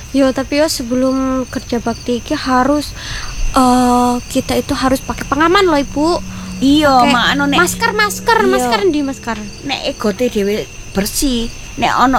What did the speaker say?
Yo, tapi yo sebelum kerja bakti iki harus kita itu harus pakai pengaman loh Ibu. Iya, Pakai makno nek masker Iya. masker di masker. nek egote dhewe bersih, nek ana